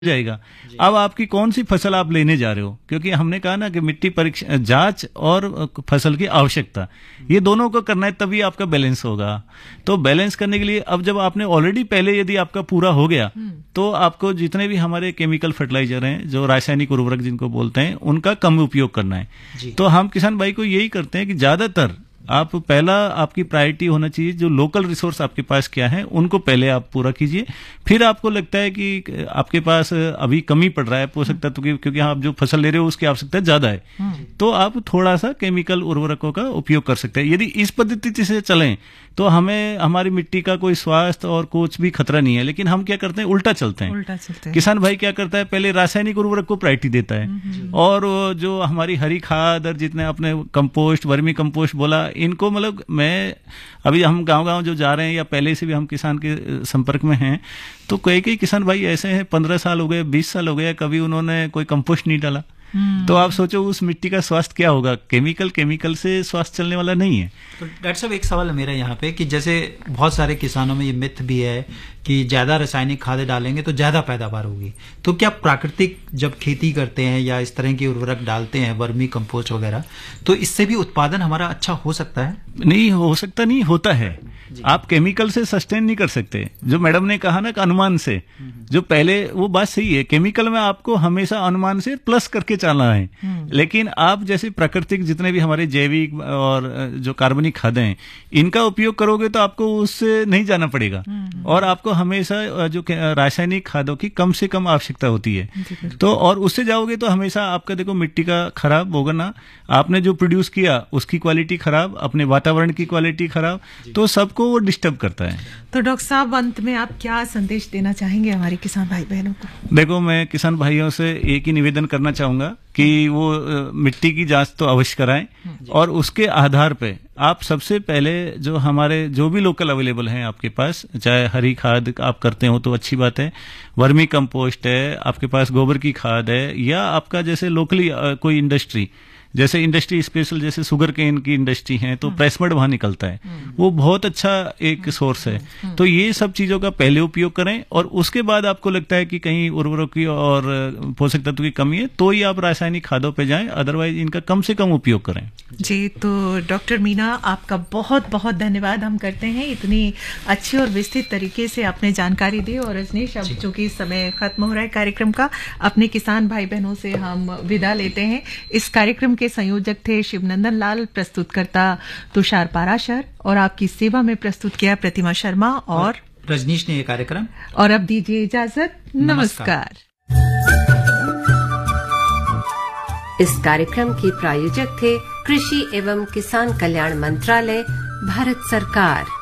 जाएगा। अब आपकी कौन सी फसल आप लेने जा रहे हो, क्योंकि हमने कहा ना कि मिट्टी परीक्षा जांच और फसल की आवश्यकता, ये दोनों को करना है, तभी आपका बैलेंस होगा। तो बैलेंस करने के लिए अब जब आपने ऑलरेडी पहले यदि आपका पूरा हो गया, तो आपको जितने भी हमारे केमिकल फर्टिलाइजर हैं, जो रासायनिक उर्वरक जिनको बोलते हैं, उनका कम उपयोग करना है। तो हम किसान भाई को यही करते हैं कि ज्यादातर आप पहला आपकी प्रायोरिटी होना चाहिए, जो लोकल रिसोर्स आपके पास क्या है उनको पहले आप पूरा कीजिए। फिर आपको लगता है कि आपके पास अभी कमी पड़ रहा है पोषक तत्व की, क्योंकि आप जो फसल ले रहे हो उसकी आवश्यकता ज्यादा है, तो आप थोड़ा सा केमिकल उर्वरकों का उपयोग कर सकते हैं। यदि इस पद्धति से चलें तो हमें हमारी मिट्टी का कोई स्वास्थ्य और कुछ भी खतरा नहीं है। लेकिन हम क्या करते हैं, उल्टा चलते हैं। किसान भाई क्या करता है, पहले रासायनिक उर्वरक को प्रायोरिटी देता है, और जो हमारी हरी खाद और जितने अपने कंपोस्ट, वर्मी कंपोस्ट बोला, इनको मतलब मैं अभी हम गांव-गांव जो जा रहे हैं या पहले से भी हम किसान के संपर्क में हैं, तो कई किसान भाई ऐसे हैं 15 साल हो गए, 20 साल हो गए, कभी उन्होंने कोई कंपोस्ट नहीं डाला। तो आप सोचो उस मिट्टी का स्वास्थ्य क्या होगा। केमिकल से स्वास्थ्य चलने वाला नहीं है। तो डॉक्टर साहब एक सवाल है मेरा यहाँ पे कि जैसे बहुत सारे किसानों में ये मिथ भी है कि ज्यादा रासायनिक खाद डालेंगे तो ज्यादा पैदावार होगी, तो क्या प्राकृतिक जब खेती करते हैं या इस तरह के उर्वरक डालते हैं, वर्मी कंपोस्ट वगैरह, तो इससे भी उत्पादन हमारा अच्छा हो सकता है? नहीं हो सकता, नहीं होता है। आप केमिकल से सस्टेन नहीं कर सकते। जो मैडम ने कहा ना कि अनुमान से, जो पहले वो बात सही है, केमिकल में आपको हमेशा अनुमान से प्लस करके चलना है। लेकिन आप जैसे प्राकृतिक जितने भी हमारे जैविक और जो कार्बनिक खादें हैं, इनका उपयोग करोगे तो आपको उससे नहीं जाना पड़ेगा, और आपको हमेशा जो रासायनिक खादों की कम से कम आवश्यकता होती है। तो और उससे जाओगे तो हमेशा आपका देखो मिट्टी का खराब होगा ना, आपने जो प्रोड्यूस किया उसकी क्वालिटी खराब, अपने वातावरण की क्वालिटी खराब, तो सबको वो डिस्टर्ब करता है। तो डॉक्टर साहब अंत में आप क्या संदेश देना चाहेंगे हमारे किसान भाई बहनों को? देखो, मैं किसान भाइयों से एक ही निवेदन करना चाहूंगा कि वो मिट्टी की जांच तो अवश्य कराएं, और उसके आधार पे आप सबसे पहले जो हमारे जो भी लोकल अवेलेबल हैं आपके पास, चाहे हरी खाद आप करते हो तो अच्छी बात है, वर्मी कंपोस्ट है, आपके पास गोबर की खाद है, या आपका जैसे लोकली कोई इंडस्ट्री, जैसे इंडस्ट्री स्पेशल जैसे शुगर केन की इंडस्ट्री है, तो प्रेसमड वहां निकलता है, वो बहुत अच्छा एक सोर्स है। तो ये सब चीजों का पहले उपयोग करें, और उसके बाद आपको लगता है कि कहीं उर्वरक की और पोषक तत्व की कमी है, तो ही आप रासायनिक खादों पे जाएं, अदरवाइज इनका कम से कम उपयोग करें। जी, तो डॉक्टर मीना, आपका बहुत बहुत धन्यवाद हम करते हैं, इतनी अच्छी और विस्तृत तरीके से आपने जानकारी दी। और रजनीश, अब चूंकि समय खत्म हो रहा है कार्यक्रम का, अपने किसान भाई बहनों से हम विदा लेते हैं। इस कार्यक्रम के संयोजक थे शिवनंदन लाल, प्रस्तुतकर्ता तुषार पाराशर, और आपकी सेवा में प्रस्तुत किया प्रतिमा शर्मा और रजनीश ने ये कार्यक्रम। और अब दीजिए इजाजत, नमस्कार। इस कार्यक्रम के प्रायोजक थे कृषि एवं किसान कल्याण मंत्रालय, भारत सरकार।